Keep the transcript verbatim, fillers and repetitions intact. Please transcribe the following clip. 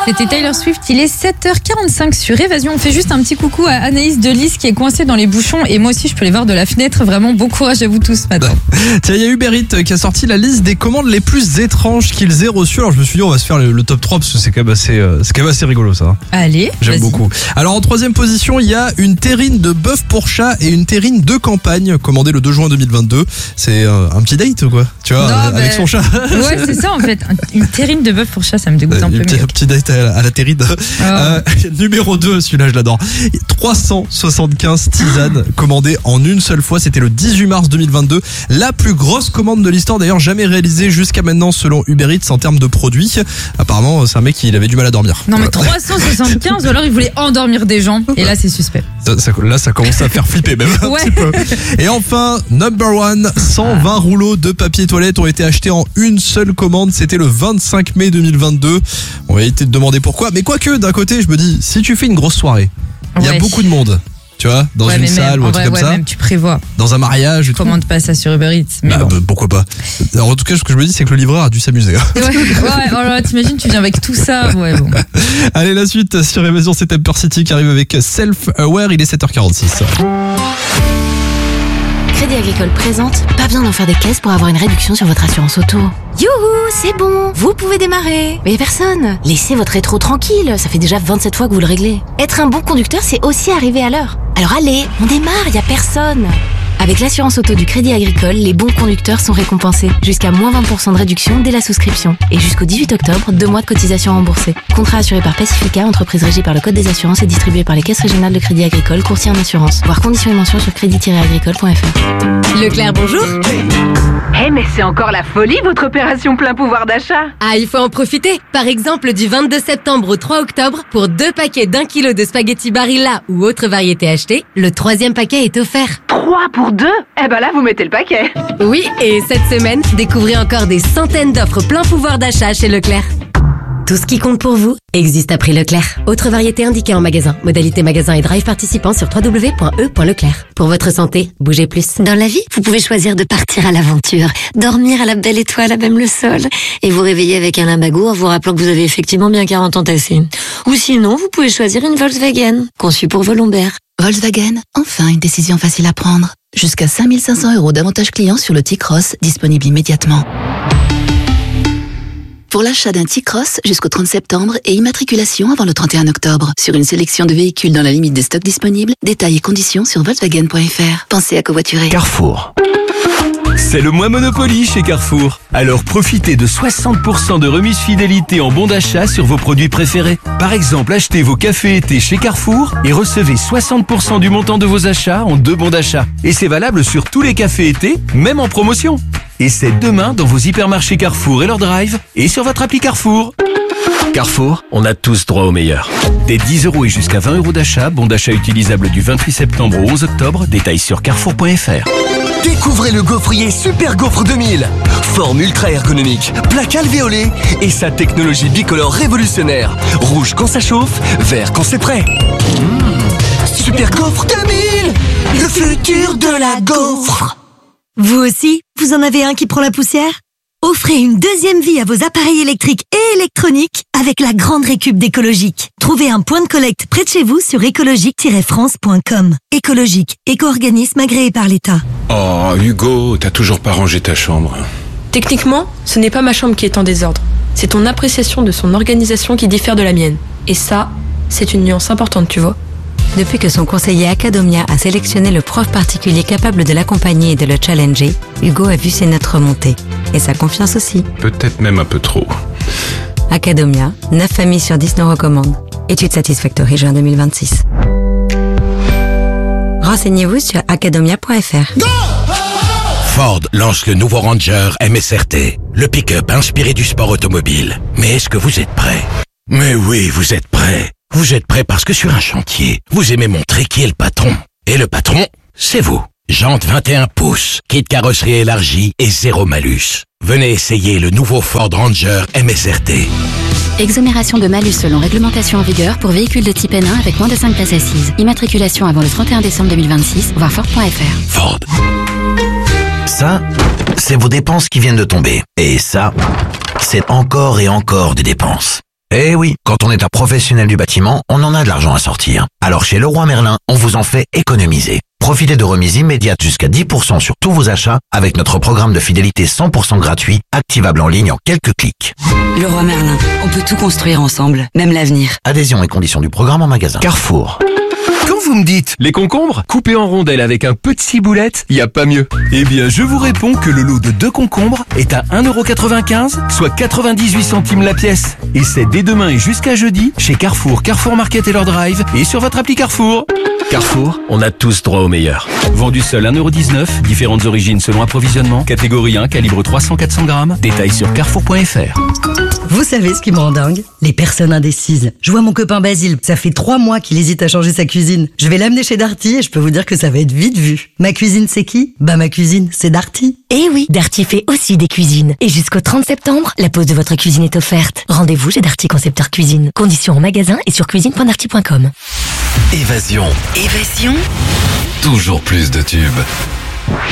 C'était Taylor Swift, il est sept heures quarante-cinq sur Évasion. On fait juste un petit coucou à Anaïs Delis qui est coincée dans les bouchons et moi aussi je peux les voir de la fenêtre. Vraiment bon courage à vous tous maintenant. Tiens, il y a Uber Eats qui a sorti la liste des commandes les plus étranges qu'ils aient reçues. Alors je me suis dit on va se faire le, le top trois parce que c'est quand même assez, euh, c'est quand même assez rigolo ça. Allez, j'aime vas-y. beaucoup. Alors en troisième position, il y a une terrine de bœuf pour chat et une terrine de campagne commandée le deux juin deux mille vingt-deux. C'est euh, un petit date quoi, tu vois, non, avec bah, son chat. Ouais, c'est ça en fait. Une terrine de bœuf pour chat, ça me dégoûte un peu. Un petit, petit date à, à la terrine. Oh. Euh, numéro deux, celui-là je l'adore. trois cent soixante-quinze tisanes commandées en une seule fois. C'était le dix-huit mars deux mille vingt-deux. La plus grosse commande de l'histoire d'ailleurs jamais réalisée jusqu'à maintenant selon Uber Eats en termes de produits. Apparemment c'est un mec qui il avait du mal à dormir. Non mais trois cent soixante-quinze ou alors il voulait endormir des gens. Et là c'est suspect. Ça, ça, là ça commence à faire flipper même un ouais. petit peu. Et enfin, number one, cent vingt rouleaux de papier toilette ont été achetés en une seule commande. C'était le vingt-cinq mai deux mille vingt-deux. On va éviter de demander pourquoi. Mais quoique, d'un côté, je me dis, si tu fais une grosse soirée, il ouais. y a beaucoup de monde. Tu vois, dans ouais, une salle même, ou un truc ouais, comme ouais, ça. Même tu prévois. Dans un mariage. Et commande tout. pas ça sur Uber Eats. Mais bah, bon. bah, pourquoi pas. Alors, en tout cas, ce que je me dis, c'est que le livreur a dû s'amuser. Ouais, ouais, oh là, t'imagines, tu viens avec tout ça. Ouais, bon. Allez, la suite sur Évasion, c'est Temper City qui arrive avec Self-Aware. Il est sept heures quarante-six. Crédit Agricole présente, pas besoin d'en faire des caisses pour avoir une réduction sur votre assurance auto. Youhou, c'est bon, vous pouvez démarrer. Mais personne. Laissez votre rétro tranquille, ça fait déjà vingt-sept fois que vous le réglez. Être un bon conducteur, c'est aussi arriver à l'heure. Alors allez, on démarre, y a personne. Avec l'assurance auto du Crédit Agricole, les bons conducteurs sont récompensés. Jusqu'à moins vingt pour cent de réduction dès la souscription. Et jusqu'au dix-huit octobre, deux mois de cotisation remboursée. Contrat assuré par Pacifica, entreprise régie par le Code des assurances et distribué par les caisses régionales de Crédit Agricole, courtier en assurance. Voir conditions et mentions sur crédit tiret agricole point f r. Leclerc, bonjour. Eh hey, mais c'est encore la folie votre opération plein pouvoir d'achat. Ah, il faut en profiter. Par exemple, du vingt-deux septembre au trois octobre, pour deux paquets d'un kilo de spaghettis Barilla ou autre variété achetée, le troisième paquet est offert. Trois pour deux? Eh ben là, vous mettez le paquet. Oui, et cette semaine, découvrez encore des centaines d'offres plein pouvoir d'achat chez Leclerc. Tout ce qui compte pour vous existe à prix Leclerc. Autre variété indiquée en magasin. Modalité magasin et drive participant sur w w w point e point leclerc. Pour votre santé, bougez plus. Dans la vie, vous pouvez choisir de partir à l'aventure, dormir à la belle étoile à même le sol, et vous réveiller avec un limbago en vous rappelant que vous avez effectivement bien quarante ans tassés. Ou sinon, vous pouvez choisir une Volkswagen, conçue pour vos lombaires. Volkswagen, enfin une décision facile à prendre. Jusqu'à cinq mille cinq cents euros d'avantages clients sur le T-Cross, disponible immédiatement. Pour l'achat d'un T-Cross jusqu'au trente septembre et immatriculation avant le trente et un octobre. Sur une sélection de véhicules dans la limite des stocks disponibles, détails et conditions sur volkswagen point f r. Pensez à covoiturer. Carrefour. C'est le mois Monopoly chez Carrefour. Alors profitez de soixante pour cent de remise fidélité en bons d'achat sur vos produits préférés. Par exemple, achetez vos cafés été chez Carrefour et recevez soixante pour cent du montant de vos achats en deux bons d'achat. Et c'est valable sur tous les cafés été, même en promotion. Et c'est demain dans vos hypermarchés Carrefour et leur drive et sur votre appli Carrefour. Carrefour, on a tous droit au meilleur. Des dix euros et jusqu'à vingt euros d'achat, bon d'achat utilisable du vingt-huit septembre au onze octobre, détails sur carrefour point f r. Découvrez le gaufrier Super Gaufre deux mille. Forme ultra ergonomique, plaque alvéolée et sa technologie bicolore révolutionnaire. Rouge quand ça chauffe, vert quand c'est prêt. Mmh. Super Gaufre deux mille, le futur de la gaufre. Vous aussi, vous en avez un qui prend la poussière ? Offrez une deuxième vie à vos appareils électriques et électroniques avec la grande récup d'Écologique. Trouvez un point de collecte près de chez vous sur écologique tiret france point com. Écologique, éco-organisme agréé par l'État. Oh, Hugo, t'as toujours pas rangé ta chambre. Techniquement, ce n'est pas ma chambre qui est en désordre. C'est ton appréciation de son organisation qui diffère de la mienne. Et ça, c'est une nuance importante, tu vois. Depuis que son conseiller Acadomia a sélectionné le prof particulier capable de l'accompagner et de le challenger, Hugo a vu ses notes remonter. Et sa confiance aussi. Peut-être même un peu trop. Acadomia, neuf familles sur dix nous recommandent. Étude Satisfactory juin deux mille vingt-six. Renseignez-vous sur acadomia point f r. Go! Ford lance le nouveau Ranger M S R T, le pick-up inspiré du sport automobile. Mais est-ce que vous êtes prêts? Mais oui, vous êtes prêts. Vous êtes prêts parce que sur un chantier, vous aimez montrer qui est le patron. Et le patron, c'est vous. Jantes vingt et un pouces, kit carrosserie élargie et zéro malus. Venez essayer le nouveau Ford Ranger M S R T. Exonération de malus selon réglementation en vigueur pour véhicules de type N un avec moins de cinq places assises. Immatriculation avant le trente et un décembre deux mille vingt-six, voir Ford point f r. Ford. Ça, c'est vos dépenses qui viennent de tomber. Et ça, c'est encore et encore des dépenses. Eh oui, quand on est un professionnel du bâtiment, on en a de l'argent à sortir. Alors chez Leroy Merlin, on vous en fait économiser. Profitez de remises immédiates jusqu'à dix pour cent sur tous vos achats avec notre programme de fidélité cent pour cent gratuit, activable en ligne en quelques clics. Leroy Merlin, on peut tout construire ensemble, même l'avenir. Adhésion et conditions du programme en magasin. Carrefour. Quand vous me dites les concombres, coupés en rondelles avec un peu de ciboulette, y a pas mieux. Eh bien, je vous réponds que le lot de deux concombres est à un euro quatre-vingt-quinze, soit quatre-vingt-dix-huit centimes la pièce. Et c'est dès demain et jusqu'à jeudi chez Carrefour, Carrefour Market et leur drive et sur votre appli Carrefour. Carrefour, on a tous droit au meilleur. Vendu seul un euro dix-neuf, différentes origines selon approvisionnement, catégorie un, calibre trois cents à quatre cents grammes, détails sur carrefour point f r. Vous savez ce qui me rend dingue? Les personnes indécises. Je vois mon copain Basile, ça fait trois mois qu'il hésite à changer sa cuisine. Je vais l'amener chez Darty et je peux vous dire que ça va être vite vu. Ma cuisine c'est qui? Bah ma cuisine c'est Darty. Eh oui, Darty fait aussi des cuisines. Et jusqu'au trente septembre, la pose de votre cuisine est offerte. Rendez-vous chez Darty Concepteur Cuisine. Conditions en magasin et sur cuisine point darty point com. Évasion. Évasion. Toujours plus de tubes.